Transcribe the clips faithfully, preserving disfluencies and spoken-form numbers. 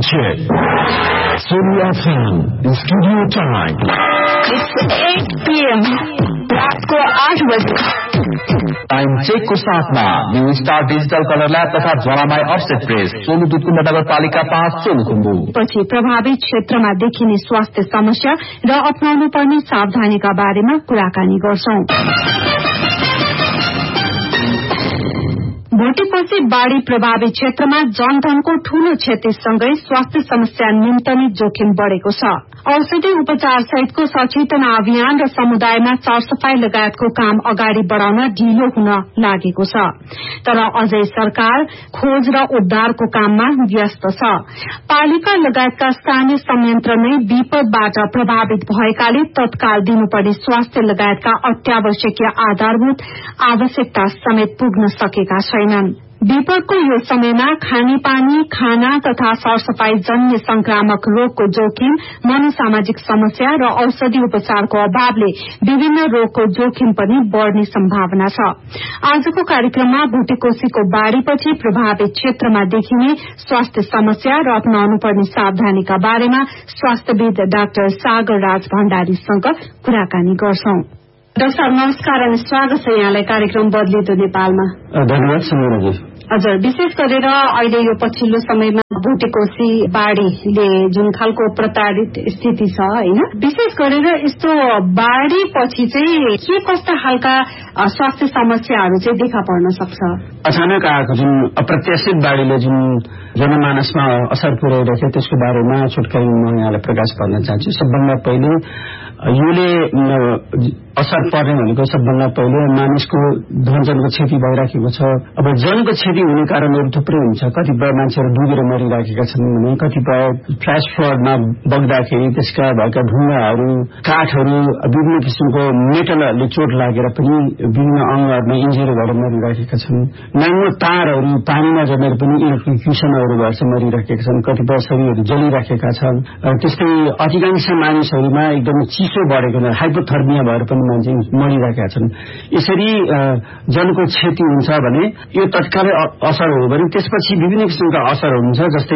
check. Surya Fan, studio time. It's eight p m रात को आठ बजे टाइम चेक को साथमा new star digital colour lab तथा ज्वालामाई अफसेट प्रेस सोलुदुतकुण्ड नगरपालिका पाँच सोलुखुम्बु। पछि प्रभावित क्षेत्रमा देखिने स्वास्थ्य समस्या र अपनाउनु पर्ने सावधानीका बारेमा कुराकानी गर्छौं। भोटेपछि बाढ़ी प्रभावित क्षेत्रमा जनधनको ठूलो क्षतिसँगै स्वास्थ्य समस्या निम्तने जोखिम बढ़ेको छ। औषधि उपचार सहितको सचेतना अभियान र समुदायमा सरसफाई लगायतको काम अगाडि बढ़ाउन ढिलो हुन लागेको छ। तर अझै सरकार खोज र उद्धारको काममा व्यस्त छ। पालिका लगायतका स्थानीय संयन्त्र नै विपदबाट प्रभावित भएकाले तत्काल दिनुपर्ने स्वास्थ्य लगायतका अत्यावश्यकीय आधारभूत आवश्यकता समेत पुग्न सकेका छैनन्। विपदको यो समयमा खानेपानी, खाना तथा सरसफाई जन्य संक्रामक रोगको जोखिम, मनोसामाजिक समस्या र औषधि उपचारको अभावले विभिन्न रोगको जोखिम पनि बढ़ने सम्भावना छ। आजको कार्यक्रममा भुटेकोसीको बाढ़ीपछि प्रभावित क्षेत्रमा देखिने स्वास्थ्य समस्या र अपनाउनु पर्ने सावधानीका बारेमा स्वास्थ्यविद डाक्टर सागर राज भण्डारीसँग कुराकानी गर्छौं। डाक्टर नमस्कार अनि स्वागत छ यहाँलाई कार्यक्रम बदलिदो नेपालमा। धन्यवाद समीराजी। हजुर, विशेष गरेर अहिले यो पछिल्लो समयमा भुटेकोसी बाढ़ीले जुन खालको प्रताड़ित स्थिति छ हैन, विशेष गरेर यस्तो बाढ़ी पछि चाहिँ के कस्ता खालका स्वास्थ्य समस्याहरू चाहिँ देखा पर्न सक्छ? अचानक आएको जुन अप्रत्याशित बाढ़ीले जुन जनमानसमा असर पुर्याइरहेको थियो त्यसको बारेमा छोटकरी म यहाँलाई प्रकाश पार्न चाहन्छु। सबभन्दा पहिले योले असर पर्ने भनेको सबभन्दा पहिले मानिसको धनजनको क्षति भइराखेको छ। अब जनको क्षति हुने कारणहरू थुप्रै हुन्छ। कतिपय मान्छेहरू डुबेर मरिराखेका छन् भने, कतिपय फ्ल्यास फ्लडमा बग्दाखेरि त्यसका भएका ढुङ्गाहरू, काठहरू, विभिन्न किसिमको मेटलहरूले चोट लागेर पनि विभिन्न अंगहरूमा इन्जुरी भएर मरिराखेका छन्। नाङ्गो तारहरू पानीमा जमेर पनि इलेक्ट्रिक्युसनहरू भएर मरिराखेका छन्। कतिपय शरीरहरू जलिराखेका छन्। त्यस्तै अधिकांश मानिसहरूमा एकदमै चिसो बढेको, हाइपोथर्मिया भएर पनि मान्छे मरिरहेका छन्। यसरी जनको क्षति हुन्छ भने यो तत्कालै असर हो भने त्यसपछि विभिन्न किसिमका असरहरू हुन्छ। जस्तै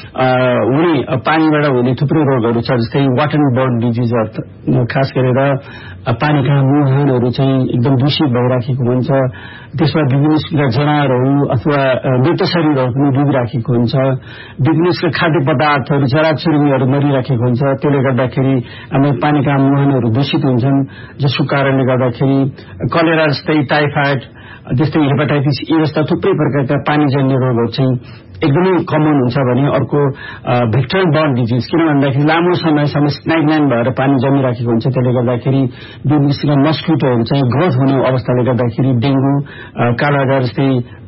हुने पानीबाट हुने थुप्रै रोगहरू छ। जस्तै वाटर बोर्न डिजिजहरू, खास गरेर पानीका मुहानहरू चाहिँ एकदम दूषित भइराखेको हुन्छ। त्यसमा विभिन्न किसिमका जनावरहरू अथवा मृत शरीरहरू पनि डुबिराखेको हुन्छ। विभिन्न किसिमका खाद्य पदार्थहरू, चराचुरुङ्गीहरू मरिराखेको हुन्छ। त्यसले गर्दाखेरि हाम्रो पानीका मुहानहरू दूषित हुन्छन्, जसको कारणले गर्दाखेरि कलेरा जस्तै, टाइफाइड जस्तै, हेपाटाइटिस ए जस्ता थुप्रै प्रकारका पानीजन्य रोगहरू चाहिँ एकदमै कमन हुन्छ। भने अर्को भेक्टर बर्न डिजिज, किन भन्दाखेरि लामो समयसम्म स्नाइक लाइन भएर पानी जमिराखेको हुन्छ। त्यसले गर्दाखेरि विभिन्न किसिमका मस्किटोहरू चाहिँ ग्रोथ हुने अवस्थाले गर्दाखेरि डेंगू, कालाजार जस्तै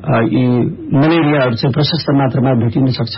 मलेरियाहरू चाहिँ प्रशस्त मात्रामा भेटिन सक्छ।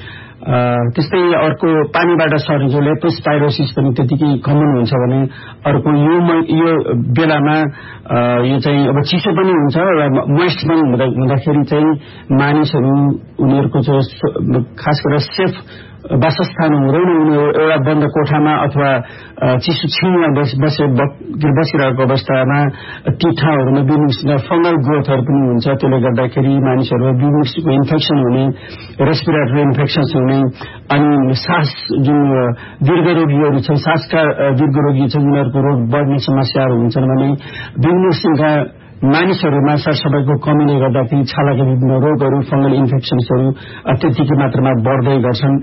त्यस्तै अर्को पानीबाट सर्ने जो लेप्टोस्पाइरोसिस पनि त्यतिकै कमन हुन्छ। भने अर्को यो यो बेलामा यो चाहिँ अब चिसो पनि हुन्छ र मोइस्ट पनि हुँदाखेरि चाहिँ मानिसहरू उनीहरूको चाहिँ खास गरेर सेफ वासस्थान हुँदैन। उनीहरू एउटा बन्द कोठामा अथवा चिसो छिउमा बसे बसिरहेको अवस्थामा ती ठाउँहरूमा विभिन्न किसिमका फंगल ग्रोथहरू पनि हुन्छ। त्यसले गर्दाखेरि मानिसहरूमा विभिन्न किसिमको इन्फेक्सन हुने, रेस्पिरेटरी इन्फेक्सन हुने, अनि सास जुन दीर्घरोगीहरू छन्, सासका दीर्घरोगी छन्, उनीहरूको रोग बढ्ने समस्याहरू हुन्छन्। भने विभिन्न किसिमका मानिसहरूमा सरसफाइको कमीले गर्दाखेरि छालाका विभिन्न रोगहरू, फंगल इन्फेक्सन्सहरू त्यतिकै मात्रामा बढ्दै गर्छन्।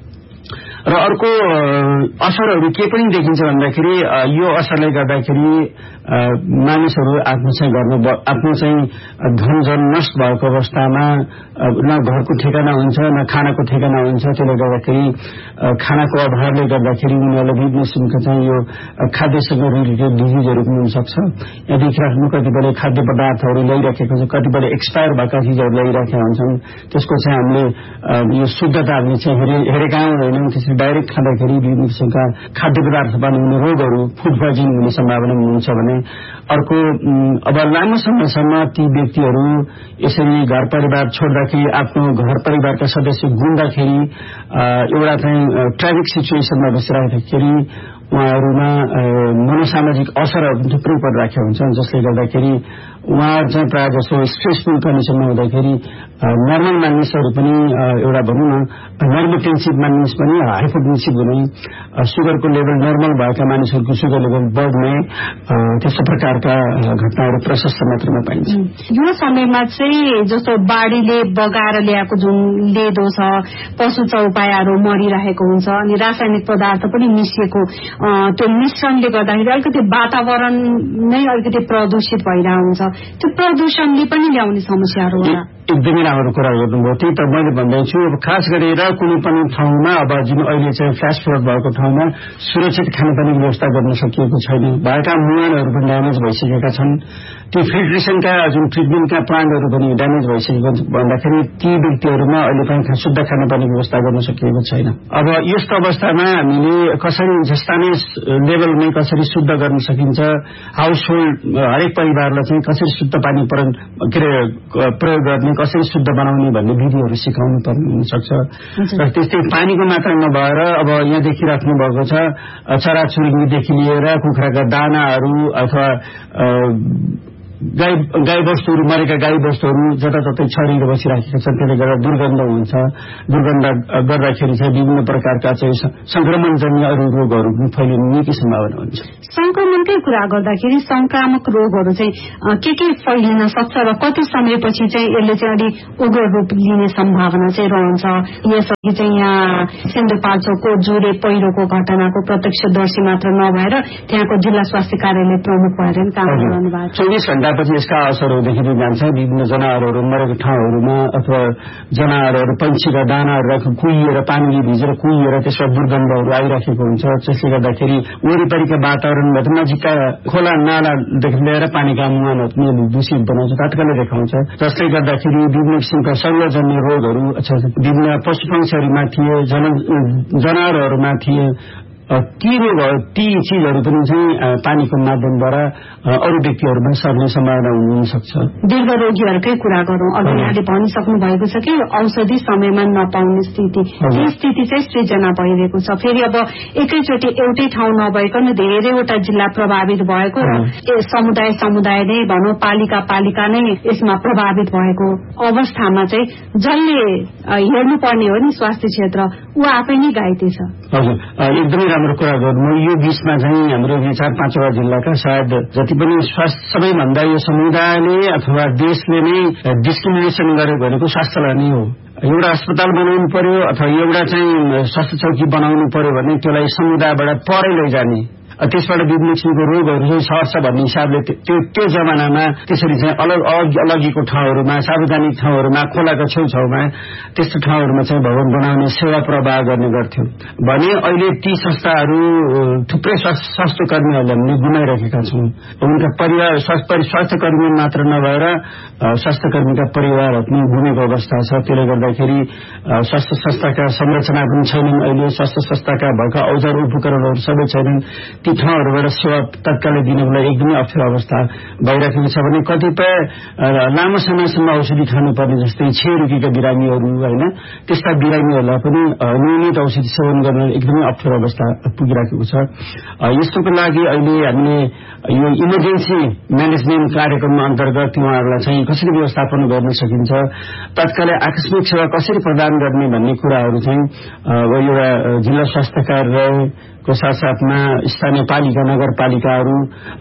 र अर्को असरहरू के पनि देखिन्छ भन्दाखेरि यो असरले गर्दाखेरि मानिसहरू आफ्नो चाहिँ घरमा आफ्नो चाहिँ धनजन नष्ट भएको अवस्थामा न घरको ठेगाना हुन्छ, न खानाको ठेगाना हुन्छ। त्यसले गर्दाखेरि खानाको अभावले गर्दाखेरि उनीहरूलाई विभिन्न किसिमका चाहिँ यो खाद्यसँग रिलेटेड डिजिजहरू पनि हुनसक्छ। यहाँ देखिराख्नु कतिपय खाद्य पदार्थहरू ल्याइराखेको छ, कतिपय एक्सपायर भएका चिजहरू ल्याइराखेका हुन्छन्। त्यसको चाहिँ हामीले यो शुद्धता हामीले चाहिँ हेरेका हुँदैनौँ। त्यसरी डाइरेक्ट खाँदाखेरि विभिन्न किसिमका खाद्य पदार्थबाट हुने रोगहरू, फुड पोइजनिङ हुने सम्भावना हुन्छ। भने अर्को अब लामो समयसम्म ती व्यक्तिहरू यसरी घर परिवार छोड्दाखेरि, आफ्नो घर परिवारका सदस्य गुम्दाखेरि, एउटा चाहिँ ट्राफिक सिचुएसनमा बसिराख्दाखेरि उहाँहरूमा मनोसामाजिक असरहरू थुप्रै परिराखेका हुन्छन्। जसले गर्दाखेरि उहाँहरू चाहिँ प्रायः जसो स्ट्रेसफुल कन्डिसनमा हुँदाखेरि नर्मल मानिसहरू पनि एउटा भनौँ न नर्मोटेन्सिभ मानिस पनि हाइपोटेन्सिभ हुने सुगरको लेभल नर्मल भएका मानिसहरूको सुगर लेभल बढ्ने त्यस्तो प्रकारका घटनाहरू प्रशस्त मात्रामा पाइन्छ। यो समयमा चाहिँ जस्तो बाढीले बगाएर ल्याएको जुन लेदो छ, पशु चौपायाहरू मरिरहेको हुन्छ अनि रासायनिक पदार्थ पनि मिसिएको त्यो मिश्रणले गर्दाखेरि अलिकति वातावरण नै अलिकति प्रदूषित भइरहेको हुन्छ। त्यो प्रदूषणले पनि ल्याउने समस्याहरू होला। एकदमै राम्रो कुरा गर्नुभयो। त्यही त मैले भन्दैछु अब खास गरेर कुनै पनि ठाउँमा अब जुन अहिले चाहिँ फ्ल्यास फ्लड भएको ठाउँमा सुरक्षित खानेपानीको व्यवस्था गर्न सकिएको छैन, भएका मुहानहरू पनि ड्यामेज भइसकेका छन्, त्यो फिल्ट्रेसनका जुन ट्रिटमेन्टका प्लान्टहरू पनि ड्यामेज भइसकेको भन्दाखेरि ती व्यक्तिहरूमा अहिले पनि शुद्ध खानेपानीको व्यवस्था गर्न सकिएको छैन। अब यस्तो अवस्थामा हामीले कसरी स्थानीय लेभलमै कसरी शुद्ध गर्न सकिन्छ, हाउस होल्ड हरेक परिवारलाई चाहिँ कसरी शुद्ध पानी के अरे प्रयोग गर्ने, कसरी शुद्ध बनाउने भन्ने विधिहरू सिकाउनु पर्ने हुनसक्छ। र त्यस्तै पानीको मात्र नभएर अब यहाँ देखिराख्नु भएको छ चराचुरुङ्गीदेखि लिएर कुखुराका दानाहरू अथवा गाई गाई बस्तुहरू मरेका गाई बस्तुहरू जताततै छरिएर बसिराखेका छन्, त्यसले गर्दा दुर्गन्ध हुन्छ। दुर्गन्ध गर्दाखेरि चाहिँ विभिन्न प्रकारका चाहिँ संक्रमणजन्य अरू रोगहरू पनि फैलिने निकै सम्भावना हुन्छ। संक्रमणकै कुरा गर्दाखेरि संक्रामक रोगहरू चाहिँ के के फैलिन सक्छ र कति समयपछि चाहिँ यसले चाहिँ अलि उग्र रूप लिने सम्भावना चाहिँ रहन्छ? यसअघि चाहिँ यहाँ सिन्धुपाल्चोकको जुरे पहिरोको घटनाको प्रत्यक्षदर्शी मात्र नभएर त्यहाँको जिल्ला स्वास्थ्य कार्यालय प्रमुख भएर काम गर्नु भएको छ। चौबिस घण्टापछि यसका असरहरू देखिँदै जान्छ विभिन्न जनावरहरू मरेको ठाउँहरूमा, अथवा जनावरहरू पंक्षीका दानाहरू कुहिएर पानीले भिजेर कुहिएर त्यसमा दुर्गन्धहरू आइराखेको हुन्छ, जसले गर्दाखेरि वरिपरिका वातावरणबाट नजिकका खोला नालादेखि लिएर पानीका मुहानहरू पनि दूषित बनाउँछ, तात्कालै देखाउँछ, जसले गर्दाखेरि विभिन्न किसिमका शल्यजन्य रोगहरू विभिन्न पशुपक्षीहरूमा थिए, जनावरहरूमा थिए, ती रोगहरू ती चिजहरू पनि चाहिँ पानीको माध्यमद्वारा अरू व्यक्तिहरूमा सर्ने सम्भावना हुन सक्छ। दीर्घ रोगीहरूकै कुरा गरौं, अघि यहाँले भनिसक्नु भएको छ कि औषधि समयमा नपाउने स्थिति, यो स्थिति चाहिँ सृजना भइरहेको छ। फेरि अब एकैचोटि एउटै ठाउँ नभइकन धेरैवटा जिल्ला प्रभावित भएको र समुदाय समुदाय नै भनौं पालिका पालिका नै यसमा प्रभावित भएको अवस्थामा चाहिँ जसले हेर्नुपर्ने हो नि स्वास्थ्य क्षेत्र, ऊ आफै नै घाइते छ। हजुर, एकदमै राम्रो कुरा गर्नु। यो बीचमा चाहिँ हाम्रो चार पाँचवटा जिल्लाका सायद जति पनि स्वास्थ्य सबैभन्दा यो समुदायले अथवा देशले नै डिस्क्रिमिनेसन गरेको भनेको स्वास्थ्यलाई नै हो। एउटा अस्पताल बनाउनु पर्यो अथवा एउटा चाहिँ स्वास्थ्य चौकी बनाउनु पर्यो भने त्यसलाई समुदायबाट परै लैजाने, त्यसबाट विभिन्न किसिमको रोगहरू चाहिँ सर्छ भन्ने हिसाबले त्यो त्यो जमानामा त्यसरी चाहिँ अलग अलगिको ठाउँहरूमा, सार्वजनिक ठाउँहरूमा, खोलाको छेउछाउमा त्यस्तो ठाउँहरूमा चाहिँ भवन बनाउने सेवा प्रवाह गर्ने गर्थ्यो भने अहिले ती संस्थाहरू थुप्रै स्वास्थ्य कर्मीहरूले हामीले गुमाइरहेका छौँ। उनका परिवार स्वास्थ्य कर्मी मात्र नभएर स्वास्थ्य कर्मीका परिवारहरू पनि गुमेको अवस्था छ। त्यसले गर्दाखेरि स्वास्थ्य संस्थाका संरचना पनि छैनन्, अहिले स्वास्थ्य संस्थाका भएका औजार उपकरणहरू सबै छैनन्, ती ठाउँहरूबाट सेवा तत्कालै दिनको लागि एकदमै अप्ठ्यारो अवस्था भइरहेको छ भने कतिपय लामो समयसम्म औषधि खानुपर्ने जस्तै क्षयरोगीका बिरामीहरू होइन, त्यस्ता बिरामीहरूलाई पनि नियमित औषधि सेवन गर्न एकदमै अप्ठ्यारो अवस्था पुगिरहेको छ। यस्तोको लागि अहिले हामीले यो इमर्जेन्सी म्यानेजमेन्ट कार्यक्रम अन्तर्गत उहाँहरूलाई चाहिँ कसरी व्यवस्थापन गर्न सकिन्छ, तत्कालै आकस्मिक सेवा कसरी प्रदान गर्ने भन्ने कुराहरू चाहिँ एउटा जिल्ला स्वास्थ्य कार्यालयको साथसाथमा स्थानीय पालिका नगरपालिकाहरू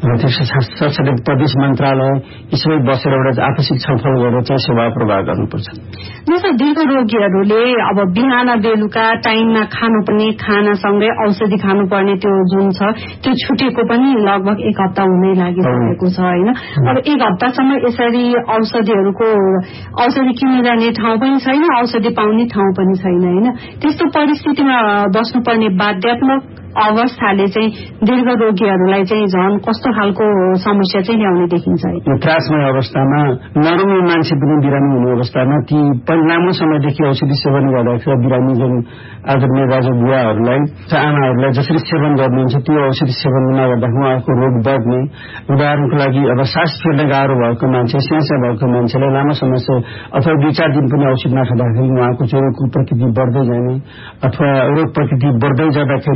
त्यसै प्रदेश मन्त्रालय यी सबै बसेर एउटा आपसी छलफल गरेर चाहिँ सेवा प्रवाह गर्नुपर्छ। जस्तो दीर्घ रोगीहरूले अब बिहान बेलुका टाइममा खानुपर्ने खानासँगै औषधि खानुपर्ने त्यो जुन छ त्यो छुटेको पनि लगभग एक हप्ता हुनै लागिसकेको छ होइन। अब एक हप्तासम्म यसरी औषधिहरूको औषधि किन्न जाने ठाउँ पनि छैन, औषधि पाउने ठाउँ पनि छैन होइन। त्यस्तो परिस्थितिमा बस्नुपर्ने बाध्यात्मक अवस्थाले चाहिँ दीर्घ रोगीहरूलाई चाहिँ झन् कस्तो खालको समस्या चाहिँ ल्याउने देखिन्छ। त्रासमय अवस्थामा नरम मान्छे पनि बिरामी हुने अवस्थामा ती लामो समयदेखि औषधि सेवन गर्दाखेरि बिरामी जुन आदरणीय दाजु बुवाहरूलाई आमाहरूलाई जसरी सेवन गर्नुहुन्छ त्यो औषधि सेवन नगर्दा उहाँको रोग बढ्ने। उदाहरणको लागि अब सास फेर्न गाह्रो भएको मान्छे, स्यासा भएको मान्छेलाई लामो समयसम्म अथवा दुई चार दिन पनि औषधि नखाँदाखेरि उहाँको चाहिँ रोगको प्रकृति बढ्दै जाने अथवा रोग प्रकृति बढ्दै जाँदाखेरि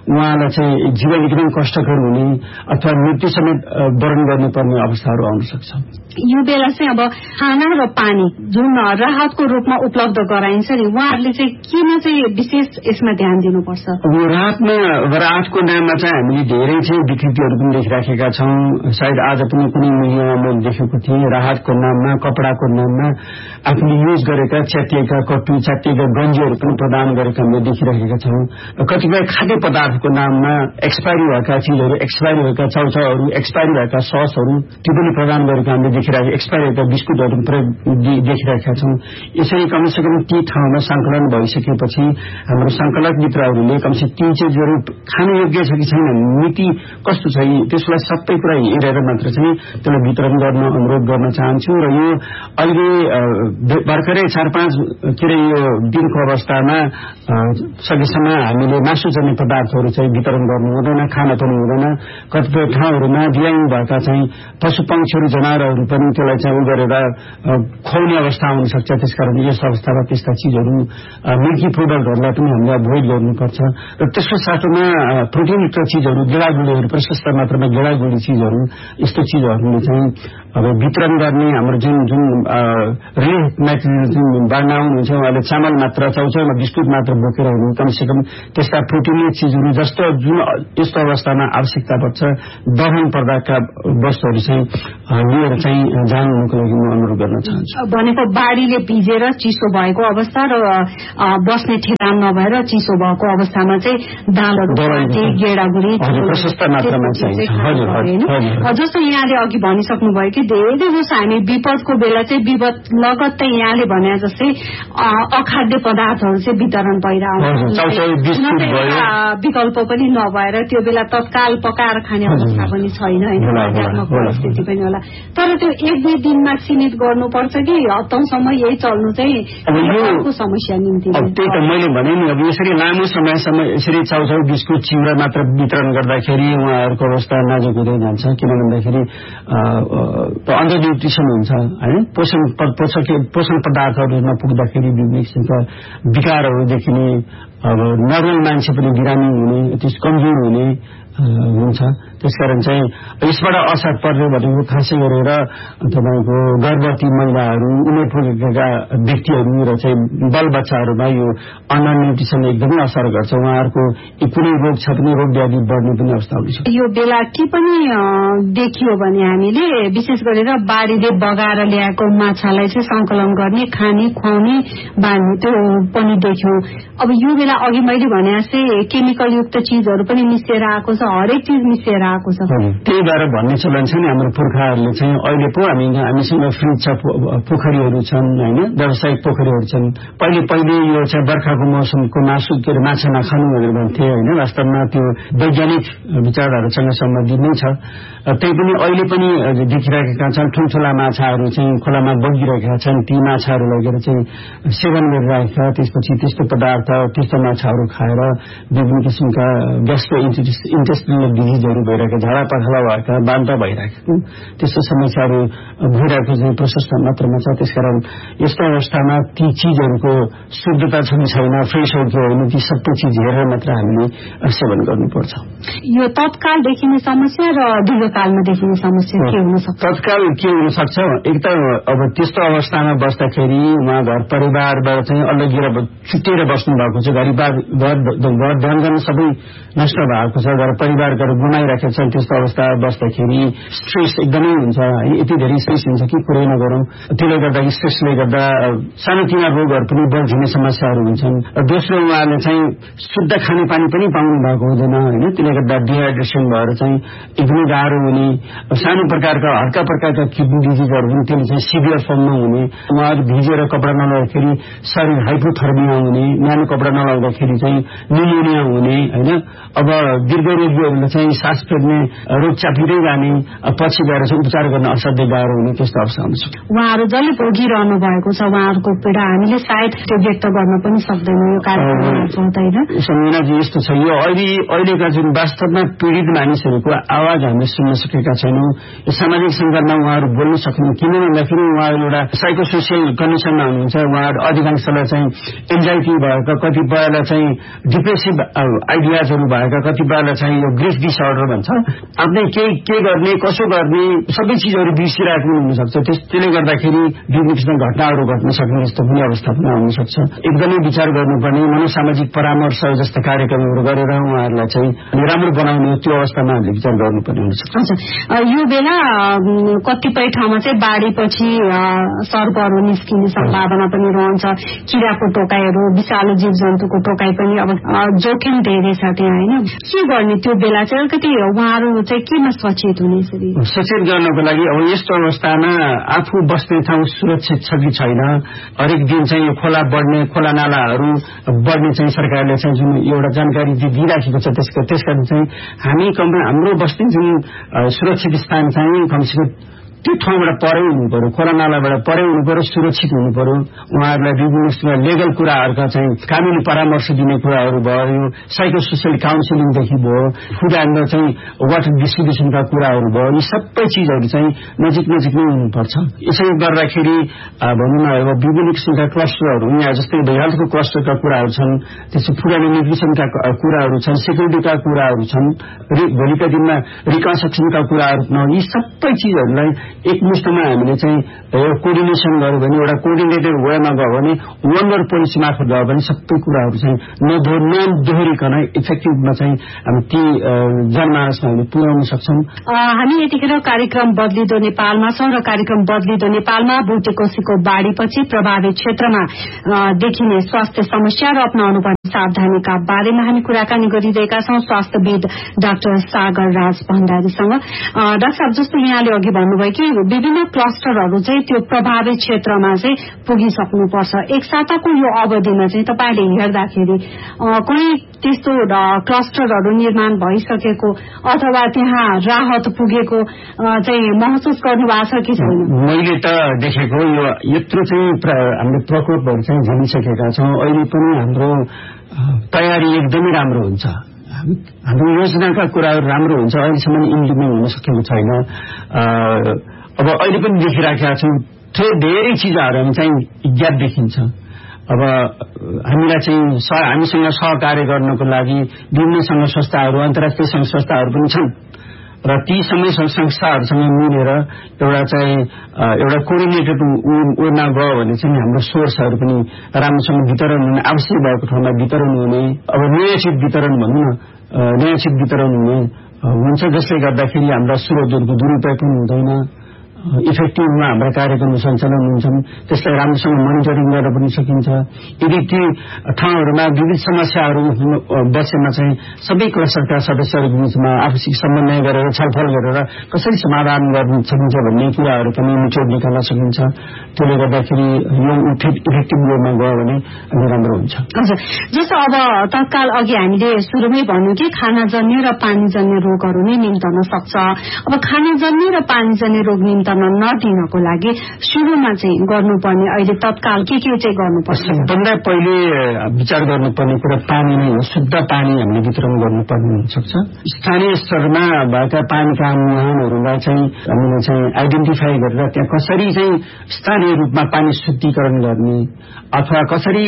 उहाँलाई चाहिँ जीवन एकदम कष्टकर हुने अथवा मृत्यु समेत वरण गर्नुपर्ने अवस्थाहरू आउन सक्छ। यो बेला चाहिँ अब खाना र पानी जुन राहतको रूपमा उपलब्ध गराइन्छ नि, उहाँहरूले चाहिँ किन चाहिँ विशेष यसमा ध्यान दिनुपर्छ? यो राहतमा राहतको नाममा चाहिँ हामीले धेरै चाहिँ विकृतिहरू पनि देखिराखेका छौँ। सायद आज पनि कुनै मीडियामा मैले देखेको थिएँ, राहतको नाममा कपडाको नाममा आफूले युज गरेका च्यातिएका कटु च्यातिएका गन्जीहरू पनि प्रदान गरेका हामीले देखिरहेका छौँ। कतिपय खाद्य पदार्थको नाममा एक्सपायरी भएका चिजहरू, एक्सपायरी भएका चाउचाउहरू, एक्सपायरी भएका ससहरू त्यो पनि प्रदान गरेका हामीले देखिरहेका, एक्सपायरी भएका बिस्कुटहरू देखिरहेका छौँ। यसरी कमसेकम ती ठाउँमा संकलन भइसकेपछि हाम्रो संकलक मित्रहरूले कमसे ती चिजहरू खानु योग्य छ कि छैन, मिति कस्तो छ, त्यसलाई सबै कुरा हेरेर मात्र चाहिँ त्यसलाई वितरण गर्न अनुरोध गर्न चाहन्छु। र यो अहिले भर्खरै चार पाँच के अरे यो दिनको अवस्थामा सकेसम्म हामीले मासुजन्य पदार्थहरू चाहिँ वितरण गर्नु हुँदैन, खान पनि हुँदैन। कतिपय ठाउँहरूमा दियाङ्ग भएका चाहिँ पशु पक्षीहरू जनावरहरू पनि त्यसलाई चाहिँ उ गरेर खुवाउने अवस्था हुन सक्छ। त्यसकारण यस अवस्थामा त्यस्ता चिजहरू मिल्की प्रोडक्टहरूलाई पनि हामीले अभोइड गर्नुपर्छ। र त्यसको साथमा प्रोटिनयुक्त चिजहरू, गेडागुडीहरू, प्रशस्त मात्रामा गेडागुडी चिजहरू, यस्तो चिजहरूले चाहिँ अब वितरण गर्ने हाम्रो जुन जुन रिलिफ मेटेरियल जुन बाँड्न आउनुहुन्छ उहाँले चामल मात्र चाउचाउमा बिस्कुट मात्र बोकेर हुनु, कमसेकम त्यस्ता प्रोटिनयुक्त चिजहरू जस्तो जुन यस्तो अवस्थामा आवश्यकता पर्छ दहन पर्दाका वस्तुहरू चाहिँ लिएर चाहिँ जानुको लागि म अनुरोध गर्न चाहन्छु। भनेको बाढीले भिजेर चिसो भएको अवस्था र बस्ने ठेगान नभएर चिसो भएको अवस्थामा चाहिँ दालहरू, गेडागुडी प्रशस्त मात्रामा चाहिन्छ। जस्तो यहाँले अघि भनिसक्नुभयो कि धेरै जसो हामी विपदको बेला चाहिँ विपद लगत्तै यहाँले भने जस्तै अखाद्य पदार्थहरू चाहिँ वितरण भइरहन्छ, विकल्प पनि नभएर त्यो बेला तत्काल पकाएर खाने अवस्था पनि छैन होइन, परिस्थिति पनि होला। तर त्यो एक दुई दिनमा सीमित गर्नुपर्छ कि हप्तासम्म यही चल्नु चाहिँ समस्या निम्ति? त्यही त मैले भने नि, अब यसरी लामो समयसम्म यसरी चाउचाउ बिस्कुट चिउरा मात्र वितरण गर्दाखेरि उहाँहरूको अवस्था नाजुक हुँदै जान्छ। किन भन्दाखेरि अन्डर न्युट्रिसन हुन्छ होइन, पोषण पोषण पदार्थहरू नपुग्दाखेरि विभिन्न किसिमका विकारहरू देखिने, अब नर्मल मान्छे पनि बिरामी हुने, त्यस कमजोर हुने हुन्छ। त्यसकारण चाहिँ यसबाट असर पर्ने भनेको खासै गरेर तपाईँको गर्भवती महिलाहरू, उमेर पुगेका व्यक्तिहरू र चाहिँ बाल बच्चाहरूमा यो अन्डर न्युट्रिसनले एकदमै असर गर्छ। उहाँहरूको कुनै रोग छ पनि रोग व्याधि बढ्ने पनि अवस्था हुन्छ। यो बेला के पनि देखियो भने हामीले विशेष गरेर बाढीले बगाएर ल्याएको माछालाई चाहिँ संकलन गर्ने, खाने, खुवाउने, बाँध्ने त्यो पनि देख्यौं। अब यो बेला अघि मैले भने जस्तै केमिकल युक्त चिजहरू पनि मिसिएर आएको छ, हरेक चिज मिसिएर आएको छ। त्यही भएर भन्ने चलन छ नि हाम्रो पुर्खाहरूले चाहिँ अहिले पो हामी हामीसँग फ्रिज छ, पोखरीहरू छन् होइन, व्यावसायिक पोखरीहरू छन्। पहिले पहिले यो चाहिँ बर्खाको मौसमको मासु के अरे माछा नखानु भनेर भन्थे होइन, वास्तवमा त्यो वैज्ञानिक विचारहरूसँग सम्बन्धित नै छ। त्यही पनि अहिले पनि देखिरहेका छन्, ठुल्ठुला माछाहरू चाहिँ खोलामा बगिरहेका छन्, ती माछाहरू लगेर चाहिँ सेवन गरिरहेका, त्यसपछि त्यस्तो पदार्थ त्यस्तो माछाहरू खाएर विभिन्न किसिमका ग्यास्ट्रो इन्टेस्टिनल डिजिजहरू भइरहेका, झाडा पखाला भएका, बान्ता भइरहेका त्यस्तो समस्याहरू भइरहेको चाहिँ प्रशस्त मात्रामा छ। त्यसकारण यस्तो अवस्थामा ती चिजहरूको शुद्धता छ कि छैन, फ्रेस हो कि होइन, ती सबै चिज हेरेर मात्र हामीले सेवन गर्नुपर्छ। यो तत्काल देखिने समस्या र दीर्घकालमा देखिने समस्या के हुन सक्छ? तत्काल के हुन सक्छ, एक त अब त्यस्तो अवस्थामा बस्दाखेरि उहाँ घर परिवारबाट चाहिँ अलगिएर छुट्टिएर बस्नु भएको छ, घरिबार घर घर ध्यान गर्न सबै नष्ट भएको छ, घर परिवारहरू गुमाइराखेका छन्। त्यस्तो अवस्था बस्दाखेरि स्ट्रेस एकदमै हुन्छ, यति धेरै स्ट्रेस हुन्छ कि कुरै नगरौँ। त्यसले गर्दा स्ट्रेसले गर्दा सानोतिना रोगहरू पनि बढ्ने समस्याहरू हुन्छन्। दोस्रो उहाँले चाहिँ शुद्ध खानेपानी पनि पाउनु भएको हुँदैन होइन, त्यसले गर्दा डिहाइड्रेसन भएर चाहिँ एकदमै गाह्रो हुने, सानो प्रकारका हल्का प्रकारका किडनी डिजिजहरू पनि त्यसले चाहिँ सिभियर फर्ममा हुने, उहाँहरू भिजेर कपडा नलाउँदाखेरि शरीर हाइपोथर्मिया हुने, न्यानो कपडा नलाउँदाखेरि चाहिँ निमोनिया हुने होइन। अब दीर्घरोगीहरूले चाहिँ सास फेर्न गर्ने रोग चापिँदै जाने पछि गएर चाहिँ उपचार गर्न असाध्यै गाह्रो हुने त्यस्तो अवस्था हुन्छ। उहाँहरू जसले भोगिरहनु भएको छ उहाँहरूको पीडा हामीले सायद त्यो व्यक्त गर्न पनि सक्दैनौँ यो कार्यक्रममा होइन। समिनाजी यस्तो छ, यो अहिले अहिलेका जुन वास्तवमा पीडित मानिसहरूको आवाज हामीले सुन्न सकेका छैनौँ। यो सामाजिक सञ्जालमा उहाँहरू बोल्न सक्नु किन भन्दाखेरि उहाँहरू एउटा साइको सोसियल कन्डिसनमा हुनुहुन्छ। उहाँहरू अधिकांशलाई चाहिँ एन्जाइटी भएका, कतिपयलाई चाहिँ डिप्रेसिभ आइडियाजहरू भएका, कतिपयलाई चाहिँ यो ग्रिफ डिसअर्डर भन्छ। आफ्नै के के गर्ने कसो गर्ने सबै चिजहरू बिर्सिरहेको हुनसक्छ। त्यसले गर्दाखेरि विभिन्न किसिमका घटनाहरू घट्न सक्ने यस्तो पनि अवस्था पनि आउन सक्छ। एकदमै विचार गर्नुपर्ने मनोसामाजिक परामर्श जस्ता कार्यक्रमहरू गरेर उहाँहरूलाई चाहिँ राम्रो बनाउने त्यो अवस्थामा हामीले विचार गर्नुपर्ने हुन्छ। यो बेला कतिपय ठाउँमा चाहिँ बाढीपछि सर्पहरू निस्किने सम्भावना पनि रहन्छ, किराको टोकाइहरू, विषालु जीव जन्तुको टोकाइ पनि अब जोखिम धेरै छ त्यहाँ होइन। के गर्ने त्यो बेला चाहिँ अलिकति उहाँहरू चाहिँ केमा सचेत हुने? सचेत गर्नको लागि अब यस्तो अवस्थामा आफू बस्ने ठाउँ सुरक्षित छ कि छैन, हरेक दिन चाहिँ यो खोला बढ्ने, खोला नालाहरू बढ्ने चाहिँ सरकारले चाहिँ जुन एउटा जानकारी दिइराखेको छ त्यसको त्यसका चाहिँ हामी कम हाम्रो बस्ने जुन सुरक्षित स्थान चाहिँ कमसेकम त्यो ठाउँबाट परै हुनु पर्यो, खोला नालाबाट परै हुनु पर्यो, सुरक्षित हुनु पर्यो। उहाँहरूलाई विभिन्न लेगल कुराहरूका चाहिँ कानूनी परामर्श दिने कुराहरू भयो, साइको सोसियल काउन्सिलिङदेखि भयो, फुड एन्ड चाहिँ वाटर डिस्ट्रिब्युसनका कुराहरू भयो, यी सबै चिजहरू चाहिँ नजिक नजिक नै हुनुपर्छ। यसरी गर्दाखेरि भनौँ न अब विभिन्न किसिमका क्लस्टरहरू यहाँ जस्तै हेल्थको क्लस्टरका कुराहरू छन्, त्यसो फुड एन्ड न्युट्रिसनका कुराहरू छन्, सेक्युरिटीका कुराहरू छन्, भोलिका दिनमा रिकन्स्ट्रक्सनका कुराहरू न, यी सबै चिजहरूलाई एकमुष्टमा हामीले चाहिँ एउटा कोर्डिनेसन गर्यो भने, एउटा कोर्डिनेटेड वेमा गयो भने, वन्डर पोलिसी मार्फत गयो भने सबै कुराहरू चाहिँ नदोहोरिकन इफेक्टिभमा चाहिँ हामी ती जनमानसमा हामीले पुर्याउन सक्छौँ। हामी यतिखेर कार्यक्रम बदलिदो नेपालमा छौँ र कार्यक्रम बदलिदो नेपालमा भुटेकोसीको बाढीपछि प्रभावित क्षेत्रमा देखिने स्वास्थ्य समस्या र अपनाउनु पर्ने सावधानीका बारेमा हामी कुराकानी गरिरहेका छौँ स्वास्थ्यविद डाक्टर सागर राज भण्डारीसँग। डाक्टर साहब, जस्तो यहाँले अघि भन्नुभयो कि विभिन्न क्लस्टरहरू चाहिँ त्यो प्रभावित क्षेत्रमा चाहिँ पुगिसक्नुपर्छ। एक साताको यो अवधिमा चाहिँ तपाईँले हेर्दाखेरि कुनै त्यस्तो क्लस्टरहरू निर्माण भइसकेको अथवा त्यहाँ राहत पुगेको चाहिँ महसुस गर्नु भएको छ कि छैन? मैले त देखेको यो यत्रो चाहिँ हामीले प्रकोपहरू चाहिँ झेलिसकेका छौँ। अहिले पनि हाम्रो तयारी एकदमै राम्रो हुन्छ, हाम्रो योजनाका कुराहरू राम्रो हुन्छ, अहिलेसम्म इम्प्लिमेन्ट हुन सकेको छैन। अब अहिले पनि देखिराखेका छौँ धेरै चिजहरू हामी चाहिँ ज्ञात देखिन्छ। अब हामीलाई चाहिँ हामीसँग सहकार्य गर्नको लागि विभिन्न सङ्घ संस्थाहरू, अन्तर्राष्ट्रिय सङ्घ संस्थाहरू पनि छन् र ती सबै संस्थाहरूसँग मिलेर एउटा चाहिँ एउटा कोर्डिनेटेड वेमा गयो भने चाहिँ हाम्रो सोर्सहरू पनि राम्रोसँग वितरण हुने, आवश्यक भएको ठाउँमा वितरण हुने, अब न्यायोचित वितरण भनौँ न, न्यायोचित वितरण हुने हुन्छ, जसले गर्दाखेरि हाम्रा स्रोतहरूको दुरुपयोग पनि हुँदैन, इफेक्टिभमा हाम्रा कार्यक्रम सञ्चालन हुन्छन्, त्यसलाई राम्रोसँग मोनिटरिङ गर्न पनि सकिन्छ। यदि ती ठाउँहरूमा विविध समस्याहरू बसेमा चाहिँ सबै क्लस्टरका सदस्यहरूको बीचमा आपसी समन्वय गरेर छलफल गरेर कसरी समाधान गर्न सकिन्छ भन्ने कुराहरू पनि निचोड निकाल्न सकिन्छ। त्यसले गर्दाखेरि यो इफेक्टिभ वेमा गयो भने अलि राम्रो हुन्छ। हजुर, जस्तो अब तत्काल अघि हामीले सुरुमै भन्यौँ कि खानाजन्य र पानीजन्य रोगहरू नै निम्तन सक्छ। अब खानाजन्य र पानीजन्य रोग निम्तन नदिनको लागि सुरुमा चाहिँ गर्नुपर्ने अहिले तत्काल के के चाहिँ गर्नुपर्छ? सबभन्दा पहिले विचार गर्नुपर्ने कुरा पानी नै हो। शुद्ध पानी हामीले वितरण गर्नुपर्ने हुनसक्छ। स्थानीय स्तरमा भएका पानीका मुहानहरूलाई चाहिँ हामीले चाहिँ आइडेन्टिफाई गरेर त्यहाँ कसरी चाहिँ स्थानीय रूपमा पानी शुद्धिकरण गर्ने अथवा कसरी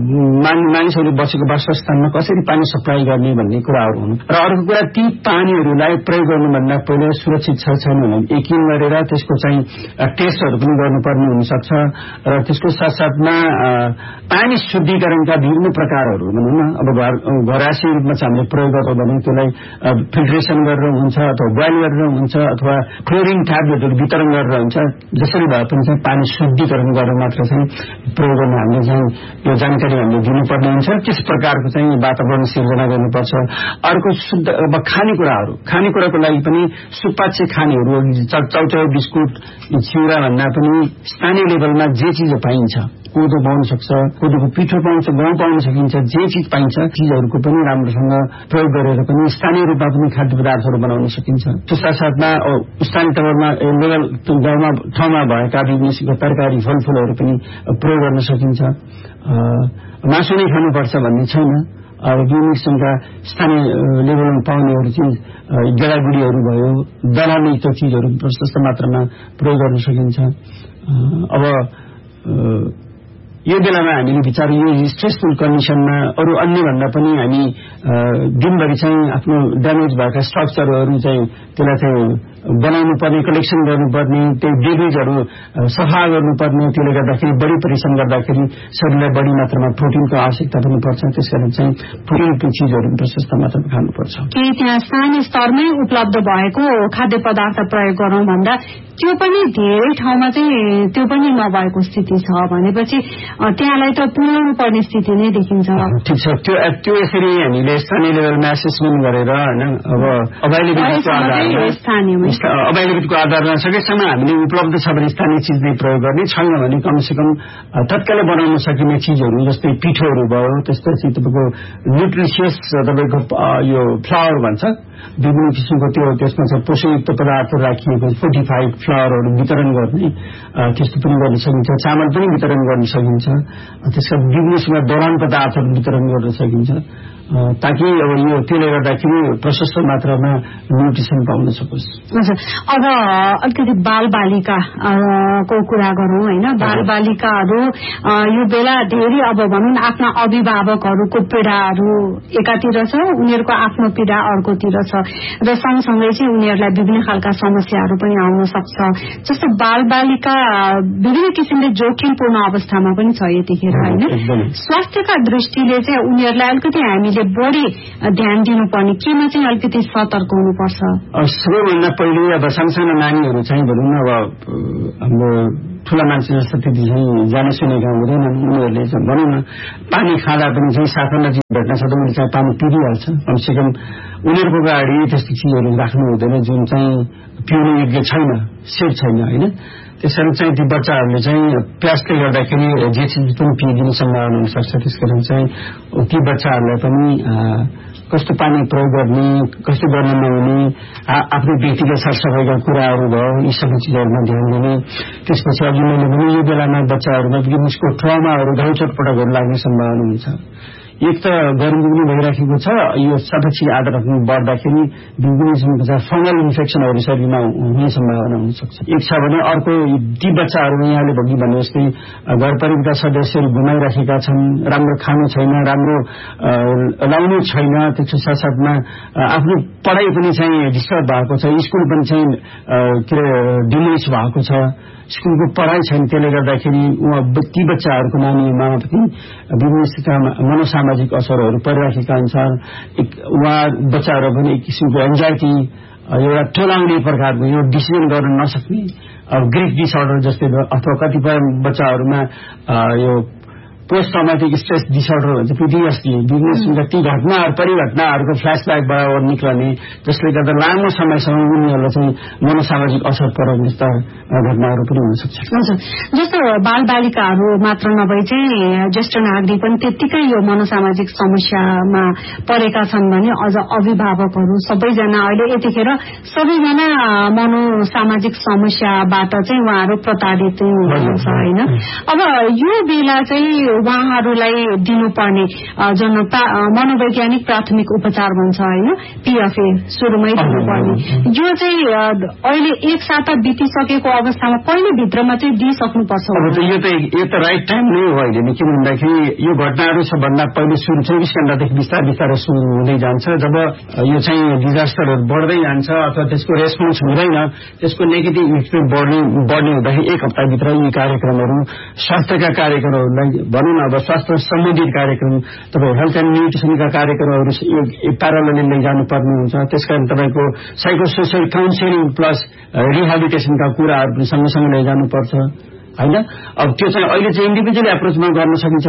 मानिसहरू बसेको वासस्थानमा कसरी पानी सप्लाई गर्ने भन्ने कुराहरू हुन्। र अर्को कुरा ती पानीहरूलाई प्रयोग गर्नुभन्दा पहिले सुरक्षित छ छैन भने यकिन गरेर त्यसको चाहिँ टेस्टहरू पनि गर्नुपर्ने हुनसक्छ। र त्यसको साथसाथमा पानी शुद्धिकरणका विभिन्न प्रकारहरू भनौँ न, अब घर घरायसी रूपमा चाहिँ हामीले प्रयोग गर्छौँ भने त्यसलाई फिल्ट्रेसन गरेर हुन्छ अथवा बोइल गरेर हुन्छ अथवा क्लोरिन ट्याब्लेटहरू वितरण गरेर हुन्छ। जसरी भए पनि चाहिँ पानी शुद्धिकरण गरेर मात्र चाहिँ प्रयोग गर्न हामीले चाहिँ यो जानकारी हामीले दिनुपर्ने हुन्छ। त्यस प्रकारको चाहिँ वातावरण सिर्जना गर्नुपर्छ। अर्को शुद्ध अब खानेकुराहरू, खानेकुराको लागि पनि सुपाच्य खानेहरू, चाउचाउ बिस्कुट बिस्कुट चिउरा भन्दा पनि स्थानीय लेभलमा जे चिज पाइन्छ, कोदो पाउन सक्छ, कोदोको पिठो पाउँछ, गहुँ पाउन सकिन्छ, जे चिज पाइन्छ चिजहरूको पनि राम्रोसँग प्रयोग गरेर पनि स्थानीय रूपमा पनि खाद्य पदार्थहरू बनाउन सकिन्छ। त्यसका साथमा स्थानीय तवरमा लेभल गाउँमा ठाउँमा भएका विभिन्न किसिमका तरकारी फलफूलहरू पनि प्रयोग गर्न सकिन्छ। मासु नै खानुपर्छ भन्ने छैन। विभिन्न किसिमका स्थानीय लेभलमा पाउनेहरू चिज गेडागुडीहरू भयो, दलालयुक्त चिजहरू प्रशस्त मात्रामा प्रयोग गर्न सकिन्छ। अब यो बेलामा हामीले विचार यो स्ट्रेसफुल कन्डिसनमा अरू अन्य भन्दा पनि हामी दिनभरि चाहिँ आफ्नो ड्यामेज भएका स्ट्रक्चरहरू चाहिँ त्यसलाई चाहिँ बनाउनु पर्ने, कलेक्सन गर्नुपर्ने, त्यो डेमेजहरू सफा गर्नुपर्ने, त्यसले गर्दाखेरि बढी परिश्रम गर्दाखेरि शरीरलाई बढी मात्रामा प्रोटिनको आवश्यकता पनि पर्छ। त्यसकारण चाहिँ प्रोटिनको चिजहरू प्रशस्त मात्रामा खानुपर्छ। केही त्यहाँ स्थानीय स्तरमै उपलब्ध भएको खाद्य पदार्थ प्रयोग गरौँ भन्दा त्यो पनि धेरै ठाउँमा चाहिँ त्यो पनि नभएको स्थिति छ भनेपछि त्यहाँलाई त पुर्याउनु पर्ने स्थिति नै देखिन्छ। ठिक छ, त्यो त्यो यसरी हामीले स्थानीय लेभलमा एसेसमेन्ट गरेर होइन अब अभाइलेबिलिटीको आधारमा अभाइलेबिलिटीको आधारमा सकेसम्म हामीले उपलब्ध छ भने स्थानीय चिज नै प्रयोग गर्ने, छैन भने कमसेकम तत्कालै बनाउन सकिने चिजहरू जस्तै पिठोहरू भयो, त्यसपछि तपाईँको न्युट्रिसियस तपाईँको यो फ्लावर भन्छ विभिन्न किसिमको त्यो त्यसमा चाहिँ पोषकयुक्त पदार्थहरू राखिएको फोर्टिफाइड फ्लावरहरू वितरण गर्ने, त्यस्तो पनि गर्न सकिन्छ। चामल पनि वितरण गर्न सकिन्छ। त्यसका विभिन्न किसिमका दौरान पदार्थहरू वितरण गर्न सकिन्छ ताकि अब यो त्यसले गर्दाखेरि प्रशस्त मात्रामा न्युट्रिसन पाउन सकोस्। हजुर, अब अलिकति बाल बालिकाको कुरा गरौँ होइन। बाल बालिकाहरू यो बेला धेरै अब भनौँ न आफ्ना अभिभावकहरूको पीडाहरू एकातिर छ, उनीहरूको आफ्नो पीडा अर्कोतिर छ र सँगसँगै चाहिँ उनीहरूलाई विभिन्न खालका समस्याहरू पनि आउन सक्छ। जस्तो बाल बालिका विभिन्न किसिमले जोखिमपूर्ण अवस्थामा पनि छ यतिखेर होइन। स्वास्थ्यका दृष्टिले चाहिँ उनीहरूलाई अलिकति हामीले बढी ध्यान दिनुपर्ने केमा चाहिँ अलिकति सतर्क हुनुपर्छ? सबैभन्दा पहिले अब सानसानो नानीहरू चाहिँ भनौँ न अब हाम्रो ठुला मान्छे जस्तो त्यति चाहिँ जाने सुनेका हुँदैनन्। उनीहरूले चाहिँ भनौँ न पानी खाँदा पनि चाहिँ साथमा भेट्न सक्दा उनीहरू चाहिँ पानी पिदिहाल्छ। कमसेकम उनीहरूको अगाडि त्यस्तो चिजहरू राख्नु हुँदैन जुन चाहिँ पिउनु योग्य छैन, सेफ छैन होइन। त्यसकारण चाहिँ ती बच्चाहरूले चाहिँ प्यासले गर्दाखेरि जे चिज पनि पिइदिने सम्भावना हुनसक्छ। त्यसकारण चाहिँ ती बच्चाहरूलाई पनि कस्तो पानी प्रयोग गर्ने, कस्तो गर्न नहुने, आफ्नो व्यक्तिगत सरसफाइका कुराहरू भयो, यी सबै चिजहरूमा ध्यान दिने। त्यसपछि अघि मैले भने यो बेलामा बच्चाहरूमा विभिन्न ट्रमाहरू घाउ चटपटकहरू लाग्ने सम्भावना हुन्छ। एक त गर्मी पनि भइराखेको छ, यो सबै चिज आदत बढ्दाखेरि विभिन्न किसिमका फंगल इन्फेक्सनहरू शरीरमा हुने सम्भावना हुनसक्छ। एक छ भने अर्को ती बच्चाहरू यहाँले भोगि भने जस्तै घर परिवारका सदस्यहरू घुमाइराखेका छन्, राम्रो खानु छैन, राम्रो लाउनु छैन, त्यसको साथसाथमा आफ्नो पढाइ पनि चाहिँ डिस्टर्ब भएको छ, स्कुल पनि चाहिँ के अरे डिमिनिस भएको छ, स्कुलको पढाइ छैन। त्यसले गर्दाखेरि उहाँ ती बच्चाहरूको नानीमा पनि विभिन्न मनोसामाजिक असरहरू परिराखेका हुन्छन्। उहाँ बच्चाहरू पनि एक किसिमको एन्जाइटी, एउटा टोलाउने प्रकारको यो डिसिजन गर्न नसक्ने ग्रिफ डिसअर्डर जस्तै अथवा कतिपय बच्चाहरूमा यो पोस्ट ट्रमाटिक स्ट्रेस डिसअर्डर भन्छ पीटीएसडी, विभिन्न किसिमका ती घटनाहरू परिघटनाहरूको फ्ल्यासब्याकबाट निक्लने जसले गर्दा लामो समयसम्म उनीहरूलाई चाहिँ मनोसामाजिक असर पर्ने जस्ता घटनाहरू पनि हुन सक्छ। जस्तो बाल बालिकाहरू मात्र नभई चाहिँ ज्येष्ठ नागरिक पनि त्यत्तिकै यो मनोसामाजिक समस्यामा परेका छन् भने अझ अभिभावकहरू सबैजना अहिले यतिखेर सबैजना मनोसामाजिक समस्याबाट चाहिँ उहाँहरू प्रताडित हुनुहुन्छ होइन। अब यो बेला चाहिँ उहाँहरूलाई दिनुपर्ने जुन मनोवैज्ञानिक प्राथमिक उपचार भन्छ होइन, पीएफए सुरुमै दिनुपर्ने, यो चाहिँ अहिले एक साता बितिसकेको अवस्थामा कहिले भित्रमा चाहिँ दिइसक्नुपर्छ? यो त यो त राइट टाइम नै हो अहिले, किन भन्दाखेरि यो घटनाहरू सबभन्दा पहिले सुरु चौबिस घण्टादेखि बिस्तारै बिस्तारै सुरु हुँदै जान्छ। जब यो चाहिँ डिजास्टरहरू बढ्दै जान्छ अथवा त्यसको रेस्पोन्स हुँदैन, त्यसको नेगेटिभ इफेक्ट बढ्ने बढ्ने हुँदाखेरि एक हप्ताभित्र यी कार्यक्रमहरू स्वास्थ्यका कार्यक्रमहरूलाई भनौँ न अब स्वास्थ्य सम्बन्धित कार्यक्रम तपाईँ हेल्थ एन्ड न्युट्रिसनका कार्यक्रमहरू प्यारालले लैजानुपर्ने हुन्छ। त्यसकारण तपाईँको साइको सोसियल काउन्सिलिङ प्लस रिहेबिलिटेसनका कुराहरू पनि सँगसँगै लैजानुपर्छ। होइन। अब त्यो चाहिँ अहिले चाहिँ इन्डिभिजुअल एप्रोचमा गर्न सकिन्छ,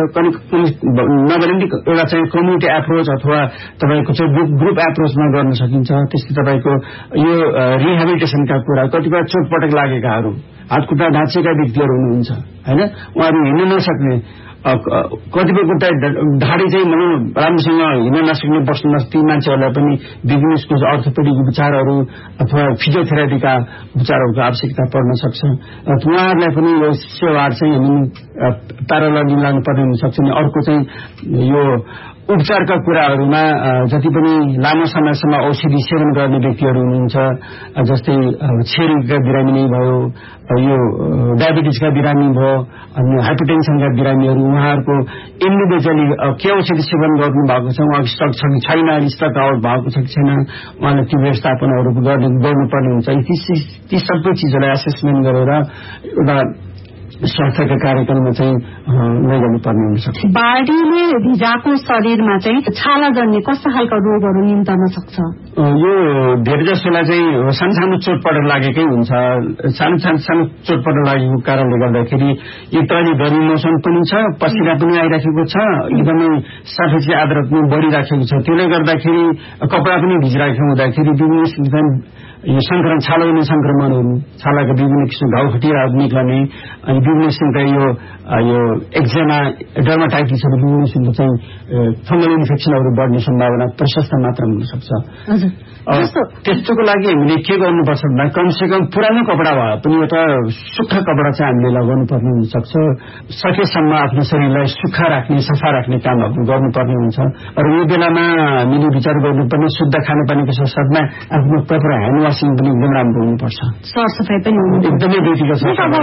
नभए पनि एउटा चाहिँ कम्युनिटी एप्रोच अथवा तपाईँको चाहिँ ग्रुप ग्रुप एप्रोचमा गर्न सकिन्छ। त्यस्तै तपाईँको यो रिहेबिलिटेसनका कुरा, कतिपय चोटपटक लागेकाहरू, हातखुट्टा भाँचिएका व्यक्तिहरू हुनुहुन्छ होइन, उहाँहरू हिँड्न नसक्ने, कतिपय खुट्टा ढाडी चाहिँ भनौँ राम्रोसँग हिँड्न नसक्ने बस्न नसक्ने ती मान्छेहरूलाई पनि विभिन्न अर्थोपेडिक उपचारहरू अथवा फिजियोथेरापीका उपचारहरूको आवश्यकता पर्न सक्छ। उहाँहरूलाई पनि यो सेवाहरू चाहिँ हामी प्यारालली लानुपर्ने हुनसक्छ। अनि अर्को चाहिँ यो उपचारका कुराहरूमा जति पनि लामो समयसम्म औषधि सेवन गर्ने व्यक्तिहरू हुनुहुन्छ, जस्तै छेरीका बिरामी नै भयो, यो डायबिटिजका बिरामी भयो, अनि हाइपरटेन्सनका बिरामीहरू, उहाँहरूको इन्डिभिजुअली के औषधि सेवन गर्नु भएको छ, उहाँको स्टक छ कि छैन, स्टक आउट भएको छ कि छैन, उहाँले त्यो व्यवस्थापनहरू गर्ने गर्नुपर्ने हुन्छ। ती सबै चिजहरूलाई एसेसमेन्ट गरेर एउटा स्वास्थ्यका कार्यक्रममा चाहिँ लैजानुपर्ने हुन्छ। बाढीले भिजाको शरीरमा चाहिँ छाला जन्ने कस्ता खालका रोगहरू निम्तन सक्छ? यो धेरै जसोलाई चाहिँ सानो सानो चोटपटक लागेकै हुन्छ। सानो सानो सानो चोटपटक लागेको कारणले गर्दाखेरि एक त अलि गर्मी मौसम पनि छ, पसिना पनि आइराखेको छ, एकदमै सफेसी आद्रत पनि बढिराखेको छ। त्यसले गर्दाखेरि कपडा पनि भिजिराखेको हुँदाखेरि विभिन्न यो संक्रमण, छाला जन्य संक्रमणहरू, छालाका विभिन्न किसिमको घाउ खटिराहरू निक्लने, अनि विभिन्न किसिमका यो यो एक्जेमा, डर्माटाइटिसहरू, विभिन्न किसिमको चाहिँ फंगल इन्फेक्सनहरू बढ्ने सम्भावना प्रशस्त मात्रामा हुन सक्छ। त्यस्तोको लागि हामीले के गर्नुपर्छ भन्दा कमसेकम पुरानो कपडा भए पनि एउटा सुक्खा कपडा चाहिँ हामीले लगाउनु पर्ने हुनसक्छ। सकेसम्म आफ्नो शरीरलाई सुक्खा राख्ने, सफा राख्ने कामहरू गर्नुपर्ने हुन्छ। र यो बेलामा हामीले विचार गर्नुपर्ने शुद्ध खानेपानीको साथमा आफ्नो प्रपर ह्यान्ड वासिङ पनि एकदम राम्रो हुनुपर्छ, सरसफाइ पनि एकदमै व्यक्तिगत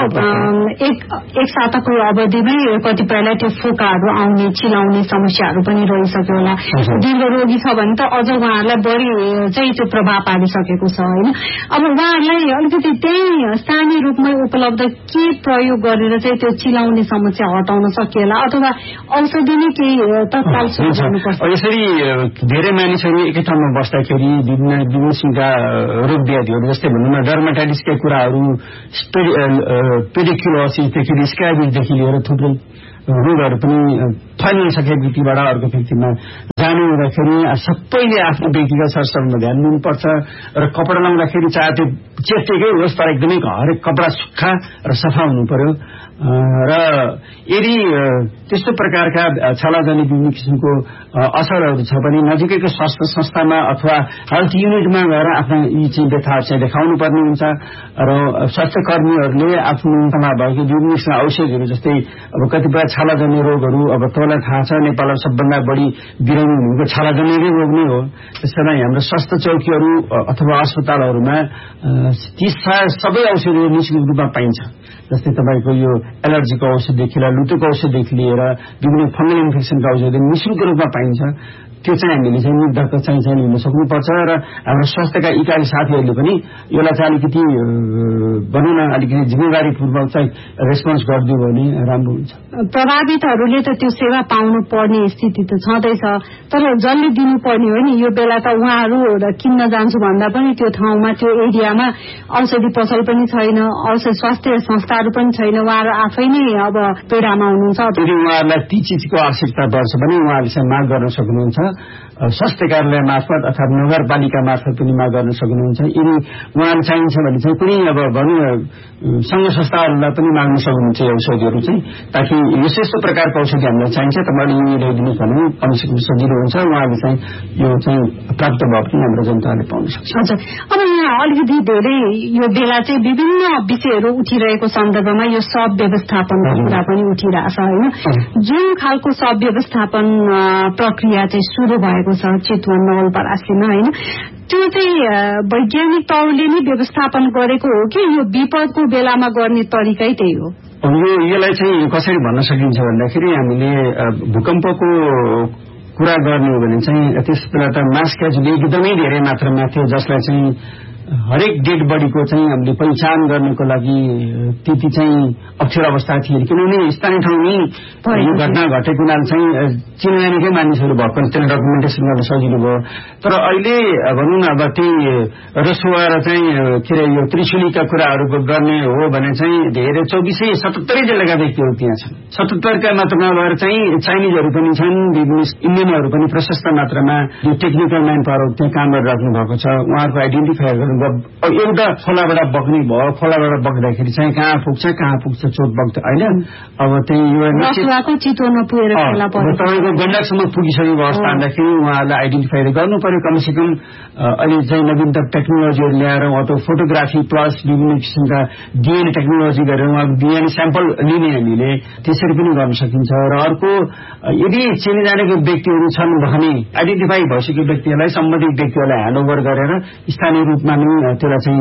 एक एक साताको अवधिमै कतिपयलाई त्यो फोकाहरू आउने, चिलाउने समस्याहरू पनि रहिसक्यो होला। दीर्घ रोगी छ भने त अझ उहाँहरूलाई बढी चाहिँ त्यो प्रभाव पारिसकेको छ होइन। अब उहाँहरूलाई अलिकति त्यही सानै रूपमै उपलब्ध के प्रयोग गरेर चाहिँ त्यो चिलाउने समस्या हटाउन सकिएला, अथवा औषधि नै केही तत्काल गर्नुपर्छ? यसरी धेरै मानिसहरू एकै ठाउँमा बस्दाखेरि विभिन्न विभिन्न किसिमका रोग व्याधिहरू, जस्तै भनौँ न डर्माटाइटिसका कुराहरू, पेडिक्युलोसिसदेखि स्क्याबिजदेखि लिएर थुप्रै रोगहरू पनि फैलिन सके व्यक्तिबाट अर्को व्यक्तिमा जानु हुँदाखेरि सबैले आफ्नो व्यक्तिगत सरसफाइमा ध्यान दिनुपर्छ। र कपडा लाउँदाखेरि चाहे त्यो चेप्टेकै होस् तर एकदमै हरेक कपडा सुक्खा र सफा हुनु पर्यो। र यदि त्यस्तो प्रकारका छालाजन्य विभिन्न किसिमको असरहरू छ भने नजिकैको स्वास्थ्य संस्थामा अथवा हेल्थ युनिटमा गएर आफ्नो यी चाहिँ व्यथाहरू चाहिँ देखाउनु पर्ने हुन्छ। र स्वास्थ्य कर्मीहरूले आफ्नो भएको विभिन्न औषधहरू, जस्तै अब कतिपय छालाजन्य रोगहरू, अब तपाईँलाई थाहा छ नेपालमा सबभन्दा बढी बिरामी हुनुको छालाजन्य रोग नै हो। त्यसकारण हाम्रो स्वास्थ्य चौकीहरू अथवा अस्पतालहरूमा ती सबै औषधिहरू निःशुल्क रूपमा पाइन्छ। जस्तै तपाईँको यो एलर्जीको औषधदेखि लिएर लुटोको औषधदेखि लिएर विभिन्न फंगल इन्फेक्सनका औषधि निःशुल्क रूपमा पाइन्छ। त्यो चाहिँ हामीले चाहिँ निर्धक्क चाहिँ चाहिँ लिन सक्नुपर्छ। र हाम्रो स्वास्थ्यका इकाइ साथीहरूले पनि यसलाई चाहिँ अलिकति भनौँ न अलिकति जिम्मेवारीपूर्वक चाहिँ रेस्पोन्स गरिदियो भने राम्रो हुन्छ। प्रभावितहरूले त त्यो सेवा पाउनु पर्ने स्थिति त छँदैछ, तर जसले दिनुपर्ने हो नि, यो बेला त उहाँहरू किन्न जान्छु भन्दा पनि त्यो ठाउँमा, त्यो एरियामा औषधि पसल पनि छैन, औषधि स्वास्थ्य संस्थाहरू पनि छैन, उहाँहरू आफै नै अब पीडामा हुनुहुन्छ। यदि उहाँहरूलाई ती चिजको आवश्यकता पर्छ भने उहाँहरूले चाहिँ माग गर्न सक्नुहुन्छ। स्वास्थ्य कार्यालय मार्फत अथवा नगरपालिका मार्फत पनि माग गर्न सक्नुहुन्छ। यदि उहाँहरू चाहिन्छ भने चाहिँ कुनै अब भनौँ संघ संस्थाहरूलाई पनि माग्न सक्नुहुन्छ औषधिहरू चाहिँ, ताकि यस्तो यस्तो प्रकारको औषधि हामीलाई चाहिन्छ, तपाईँले यो ल्याइदिनुहोस् भने कमसेकम सजिलो हुन्छ। उहाँहरूले चाहिँ यो चाहिँ प्राप्त भए पनि हाम्रो जनताले पाउन सक्छ। हजुर, अब यहाँ अलिकति धेरै यो बेला चाहिँ विभिन्न विषयहरू उठिरहेको सन्दर्भमा यो सब व्यवस्थापनको कुरा पनि उठिरहेछ होइन। जुन खालको सब व्यवस्थापन प्रक्रिया चाहिँ सुरु भएको छ चितवन नवलपरासीमा होइन, त्यो चाहिँ वैज्ञानिक तौरले नै व्यवस्थापन गरेको हो कि यो विपदको बेलामा गर्ने तरिकै त्यही हो? यो यसलाई चाहिँ कसरी भन्न सकिन्छ भन्दाखेरि हामीले भूकम्पको कुरा गर्ने हो भने चाहिँ त्यस बेला त मास क्याजुअली एकदमै धेरै मात्रामा थियो, जसलाई चाहिँ हरेक डेड बडीको चाहिँ हामीले पहिचान गर्नको लागि त्यति चाहिँ अप्ठ्यारो अवस्था थिए किनभने स्थानीय ठाउँमै यो घटना घटेको हुनाले चाहिँ चिनाजानेकै मानिसहरू भएको त्यसले डकुमेन्टेसन गर्न सजिलो भयो तर अहिले भनौँ न अब त्यही रसुवा र चाहिँ के अरे यो त्रिशुलीका कुराहरू गर्ने हो भने चाहिँ धेरै चौबिसै सतहत्तरै जिल्लाका व्यक्तिहरू त्यहाँ छन् सतहत्तरका मात्र नभएर चाहिँ चाइनिजहरू पनि छन् इन्डियनहरू पनि प्रशस्त मात्रामा यो टेक्निकल म्यान पावर त्यहाँ काम गरिराख्नु भएको छ उहाँहरूको आइडेन्टिफाई गर्नु एउटा खोलाबाट बग्ने भयो खोलाबाट बग्दाखेरि चाहिँ कहाँ पुग्छ कहाँ पुग्छ चोट बग्छ होइन अब त्यही तपाईँको गण्डकसम्म पुगिसकेको अवस्था भन्दाखेरि उहाँहरूलाई आइडेन्टिफाई गर्नु पर्यो कमसे कम अहिले चाहिँ नवीनतम टेक्नोलोजीहरू ल्याएर उहाँको फोटोग्राफी प्लस विभिन्न किसिमका डिएनए टेक्नोलोजी गरेर उहाँको डिएनए स्याम्पल लिने हामीले त्यसरी पनि गर्न सकिन्छ र अर्को यदि चिने जानेको व्यक्तिहरू छन् भने आइडेन्टिफाई भइसकेको व्यक्तिहरूलाई सम्बन्धित व्यक्तिहरूलाई ह्यान्डओभर गरेर स्थानीय रूपमा नै त्यसलाई चाहिँ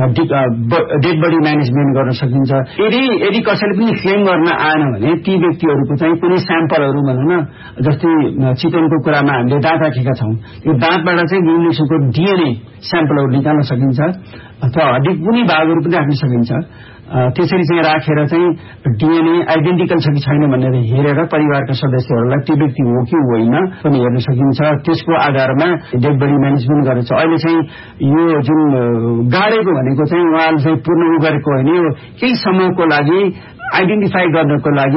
डेड बडी म्यानेजमेन्ट गर्न सकिन्छ यदि यदि कसैले पनि क्लेम गर्न आएन भने ती व्यक्तिहरूको चाहिँ कुनै स्याम्पलहरू भनौँ न जस्तै चिकनको कुरामा हामीले दाँत राखेका छौँ यो दाँतबाट चाहिँ विभिन्न किसिमको डिएनए स्याम्पलहरू निकाल्न सकिन्छ अथवा हड्डी कुनै भागहरू पनि राख्न सकिन्छ त्यसरी चाहिँ राखेर चाहिँ डिएनए आइडेन्टिकल छ कि छैन भनेर हेरेर परिवारका सदस्यहरूलाई त्यो व्यक्ति हो कि होइन पनि हेर्न सकिन्छ त्यसको आधारमा डेड बडी म्यानेजमेन्ट गरेको छ अहिले चाहिँ यो जुन गाडेको भनेको चाहिँ उहाँले चाहिँ पूर्ण उ गरेको होइन यो केही समयको लागि आइडेन्टिफाई गर्नको लागि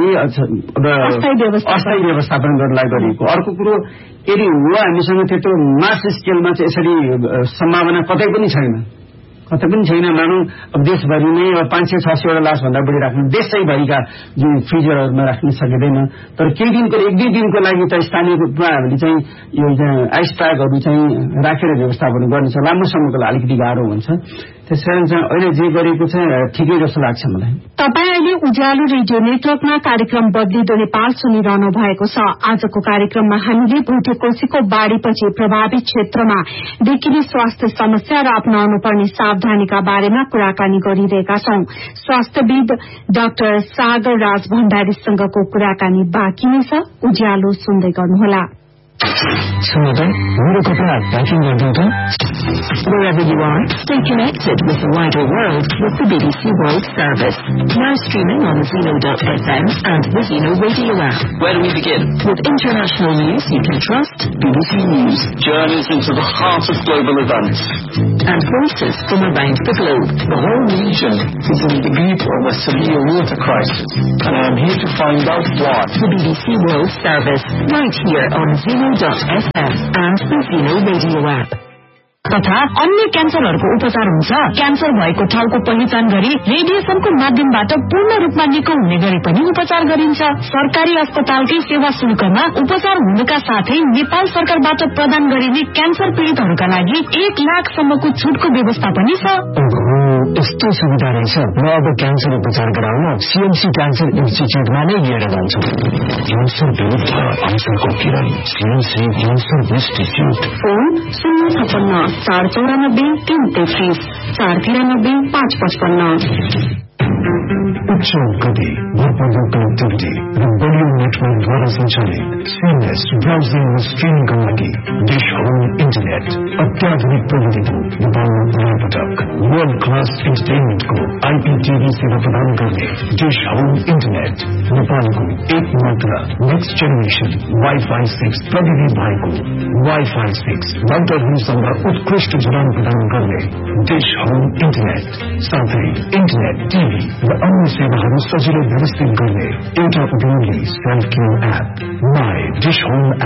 अस्थायी व्यवस्थापन गर्नलाई गरिएको अर्को कुरो यदि हो हामीसँग त्यत्रो मास स्केलमा चाहिँ यसरी सम्भावना कतै पनि छैन कतै पनि छैन मानौँ अब देशभरि नै अब पाँच सय छ सयवटा लास भन्दा बढी राख्नु देशैभरिका जुन फ्रिजरहरूमा राख्न सकिँदैन तर केही दिनको एक दुई दिनको लागि त स्थानीय रूपमा हामीले चाहिँ यो आइस प्याकहरू चाहिँ राखेर व्यवस्थापन गर्नेछ लामो समयको लागि अलिकति गाह्रो हुन्छ त्यसकारण चाहिँ अहिले जे गरेको छ ठिकै जस्तो लाग्छ मलाई तपाईँ अहिले उज्यालो रेडियो नेटवर्कमा कार्यक्रम बदलिदो नेपाल सुनिरहनु भएको छ आजको कार्यक्रममा हामीले भुटेकोसीको बाढ़ीपछि प्रभावित क्षेत्रमा देखिने स्वास्थ्य समस्या र अपनाउनु पर्ने सावधानीका बारेमा कुराकानी गरिरहेका छौं स्वास्थ्यविद डाक्टर सागर राज भण्डारीसँगको कुराकानी बाँकी नै छ उज्यालो सुन्दै गर्नुहोला सुन्नु मेरो कपडा प्याकिङ गर्दै त Wherever you are, stay connected with the wider world with the B B C World Service. Now streaming on Zeno dot f m and the Zeno radio app. Where do we begin? With international news you can trust, B B C News. Journeys into the heart of global events. And voices from around the globe. The whole region is in the grip of a severe water crisis, and I am here to find out why. The B B C World Service, right here on Zeno dot f m and the Zeno radio app. तथा अन्य क्यान्सरहरूको उपचार हुन्छ cancer भएको ठाउँको पहिचान गरी रेडिएसनको माध्यमबाट पूर्ण रूपमा निको हुने गरी पनि उपचार गरिन्छ सरकारी अस्पतालकै सेवा शुल्कमा उपचार हुनुका साथै नेपाल सरकारबाट प्रदान गरिने क्यान्सर पीडितहरूका लागि एक लाखसम्मको छुटको व्यवस्था पनि छ यस्तो सुविधा रहेछ म अब क्यान्सर उपचार गराउन सीएमसी क्यान्सर इन्स्टिच्युटमा नै लिएर जान्छु क्यान्सर विरुद्ध आशाको किरण सीएमसी क्यान्सर इन्स्टिच्युट फोन शून्य छपन्न चार चौरानब्बे तीन तैतीस चार तिरानब्बे पाँच पचपन्न उच्च गति भरपर्दो कनेक्टिभिटी र बलियो नेटवर्कद्वारा सञ्चालित सीएमएस ब्राउजिङ र स्ट्रिमिङका लागि डिश होम इन्टरनेट अत्याधुनिक प्रविधिको नेपालमा पुनर्पटक वर्ल्ड क्लास इन्टरटेनमेन्टको आइपीटीभी सेवा प्रदान गर्ने डिश होम इन्टरनेट नेपालको एक मात्र नेक्स्ट जेनेरेसन वाइफाई सिक्स प्रविधि भएको वाइफाई सिक्स राउटरहरूसँग उत्कृष्ट जोडान प्रदान गर्ने डिश होम इन्टरनेट साथै इन्टरनेट टिभी र अन्य सेवाहरू सजिलो व्यवस्थित गर्ने एउटा उपयोगी self care app my dish home